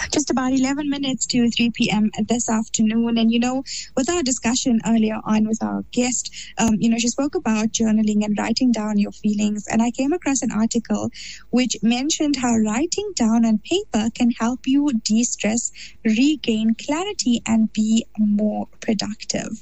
Just about 11 minutes to 3 p.m. this afternoon. And, with our discussion earlier on with our guest, she spoke about journaling and writing down your feelings. And I came across an article which mentioned how writing down on paper can help you de-stress, regain clarity, and be more productive.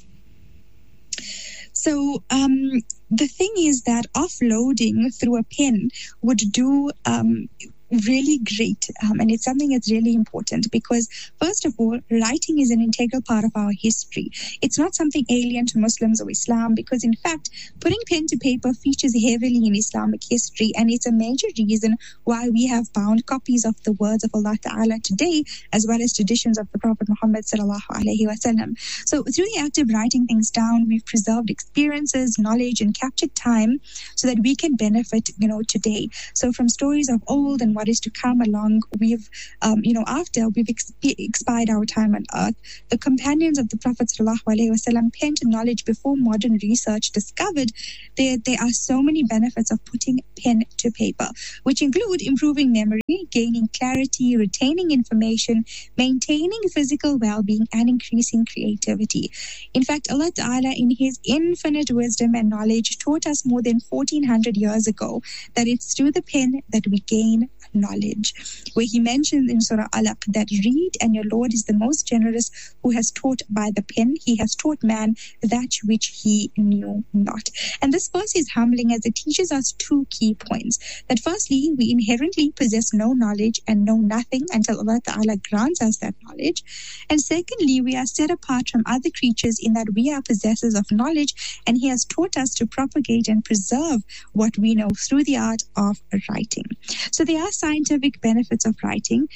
So the thing is that offloading through a pen would do really great, and it's something that's really important because, first of all, writing is an integral part of our history. It's not something alien to Muslims or Islam because, in fact, putting pen to paper features heavily in Islamic history, and it's a major reason why we have bound copies of the words of Allah Ta'ala today, as well as traditions of the Prophet Muhammad Sallallahu Alaihi Wasallam. So through the act of writing things down, we've preserved experiences, knowledge, and captured time so that we can benefit, today. So from stories of old and what is to come along, we've, after we've expired our time on earth, the companions of the Prophet ﷺ penned knowledge before modern research discovered there are so many benefits of putting pen to paper, which include improving memory, gaining clarity, retaining information, maintaining physical well-being, and increasing creativity. In fact, Allah Ta'ala, in His infinite wisdom and knowledge, taught us more than 1400 years ago that it's through the pen that we gain knowledge, where He mentioned in Surah Alaq that read, and your Lord is the most generous who has taught by the pen. He has taught man that which he knew not. And this verse is humbling as it teaches us two key points. That firstly, we inherently possess no knowledge and know nothing until Allah Ta'ala grants us that knowledge. And secondly, we are set apart from other creatures in that we are possessors of knowledge, and He has taught us to propagate and preserve what we know through the art of writing. So there are scientific benefits of writing.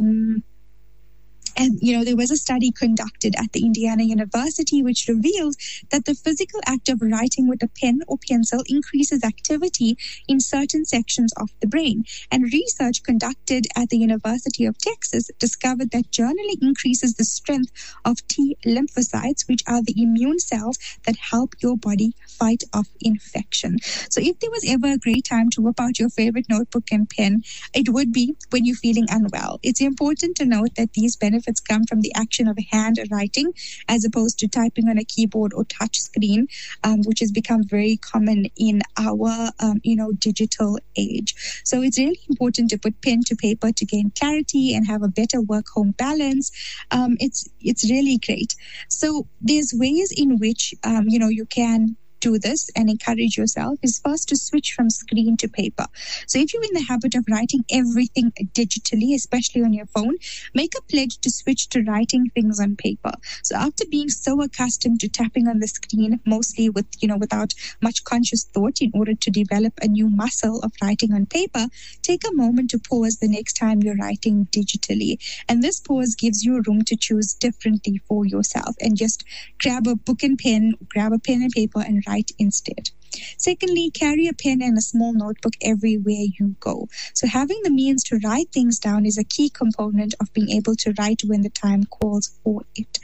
And, there was a study conducted at the Indiana University which revealed that the physical act of writing with a pen or pencil increases activity in certain sections of the brain. And research conducted at the University of Texas discovered that journaling increases the strength of T lymphocytes, which are the immune cells that help your body fight off infection. So if there was ever a great time to whip out your favorite notebook and pen, it would be when you're feeling unwell. It's important to note that these benefits come from the action of handwriting as opposed to typing on a keyboard or touch screen, which has become very common in our, digital age. So it's really important to put pen to paper to gain clarity and have a better work-home balance. It's really great. So there's ways in which, you can do this and encourage yourself is first to switch from screen to paper. So if you're in the habit of writing everything digitally, especially on your phone, make a pledge to switch to writing things on paper. So after being so accustomed to tapping on the screen, mostly without much conscious thought, in order to develop a new muscle of writing on paper, take a moment to pause the next time you're writing digitally. And this pause gives you room to choose differently for yourself and just grab a book and pen, grab a pen and paper and write instead. Secondly, carry a pen and a small notebook everywhere you go. So having the means to write things down is a key component of being able to write when the time calls for it.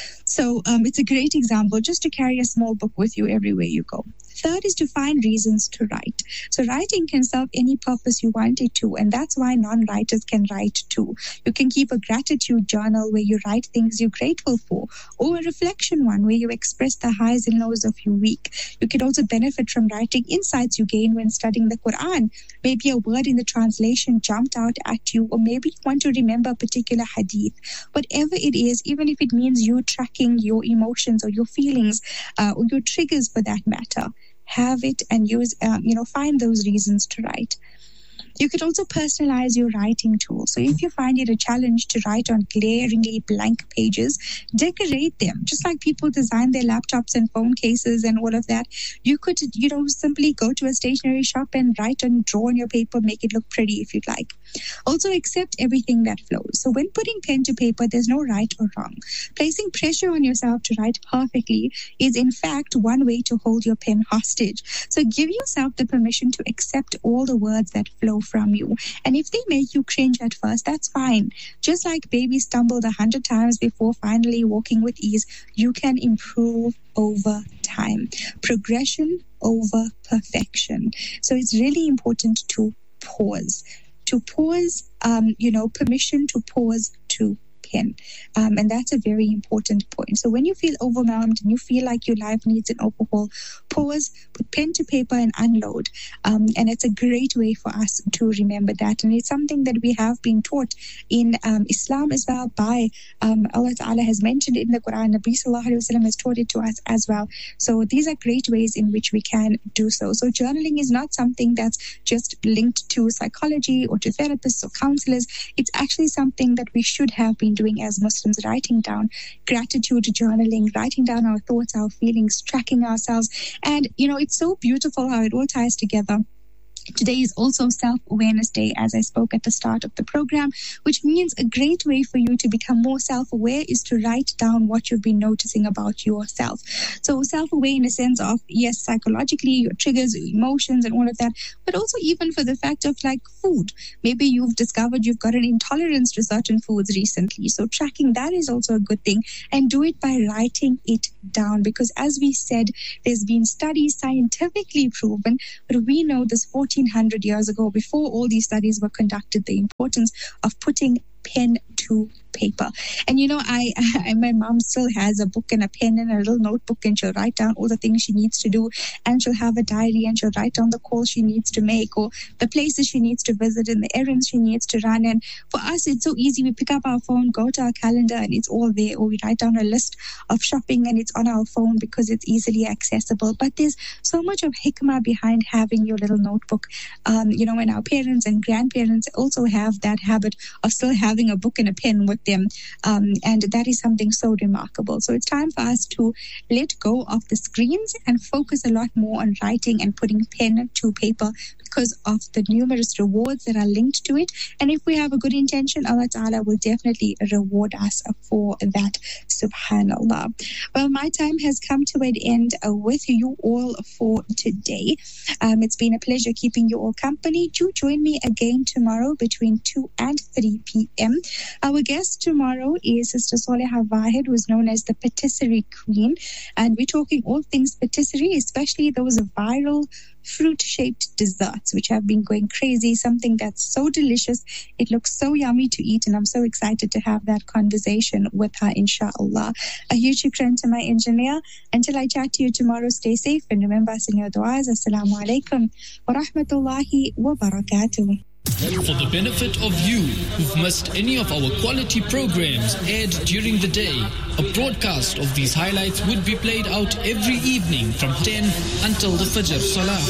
So it's a great example just to carry a small book with you everywhere you go. Third is to find reasons to write. So writing can serve any purpose you want it to, and that's why non-writers can write too. You can keep a gratitude journal where you write things you're grateful for, or a reflection one where you express the highs and lows of your week. You can also benefit from writing insights you gain when studying the Quran. Maybe a word in the translation jumped out at you, or maybe you want to remember a particular hadith. Whatever it is, even if it means you tracking your emotions or your feelings or your triggers for that matter, have it and use, find those reasons to write. You could also personalize your writing tool. So if you find it a challenge to write on glaringly blank pages, decorate them. Just like people design their laptops and phone cases and all of that, you could, simply go to a stationery shop and write and draw on your paper, make it look pretty if you'd like. Also, accept everything that flows. So when putting pen to paper, there's no right or wrong. Placing pressure on yourself to write perfectly is, in fact, one way to hold your pen hostage. So give yourself the permission to accept all the words that flow from you. And if they make you cringe at first, that's fine. Just like babies stumbled 100 times before finally walking with ease, you can improve over time. Progression over perfection. So it's really important to pause. To pause, permission to pause to pen. And that's a very important point. So when you feel overwhelmed and you feel like your life needs an overhaul, pause, put pen to paper and unload. And it's a great way for us to remember that. And it's something that we have been taught in Islam as well by Allah Ta'ala has mentioned it in the Quran. Nabi Sallallahu Alaihi Wasallam has taught it to us as well. So these are great ways in which we can do so. So journaling is not something that's just linked to psychology or to therapists or counselors. It's actually something that we should have been doing as Muslims, writing down gratitude journaling, writing down our thoughts, our feelings, tracking ourselves. And, it's so beautiful how it all ties together. Today is also Self-Awareness Day, as I spoke at the start of the program, which means a great way for you to become more self-aware is to write down what you've been noticing about yourself. So self-aware in a sense of, yes, psychologically, your triggers, your emotions and all of that, but also even for the fact of like food. Maybe you've discovered you've got an intolerance to certain foods recently. So tracking that is also a good thing, and do it by writing it down, because as we said, there's been studies scientifically proven, but we know this 1400 years ago, before all these studies were conducted, the importance of putting pen to paper. And my mom still has a book and a pen and a little notebook, and she'll write down all the things she needs to do, and she'll have a diary and she'll write down the calls she needs to make or the places she needs to visit and the errands she needs to run. And for us, it's so easy. We pick up our phone, go to our calendar, and it's all there, or we write down a list of shopping and it's on our phone because it's easily accessible. But there's so much of hikmah behind having your little notebook. And our parents and grandparents also have that habit of still having a book and a pen with them. And that is something so remarkable. So it's time for us to let go of the screens and focus a lot more on writing and putting pen to paper, because of the numerous rewards that are linked to it. And if we have a good intention, Allah Ta'ala will definitely reward us for that. Subhanallah. Well, my time has come to an end with you all for today. It's been a pleasure keeping you all company. Do join me again tomorrow between 2 and 3 p.m. Our guest tomorrow is Sister Soleha Waheed, who is known as the Patisserie Queen. And we're talking all things patisserie, especially those viral fruit-shaped desserts, which have been going crazy, something that's so delicious. It looks so yummy to eat, and I'm so excited to have that conversation with her, inshallah. A huge shukran to my engineer. Until I chat to you tomorrow, stay safe, and remember us in your du'as. Assalamu alaikum wa rahmatullahi wa barakatuh. For the benefit of you who've missed any of our quality programs aired during the day, a broadcast of these highlights would be played out every evening from 10 until the Fajr Salah.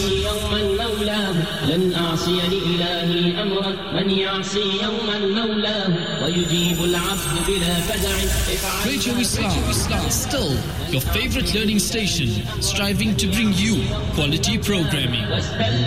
Radio Islam, still your favorite learning station, striving to bring you quality programming.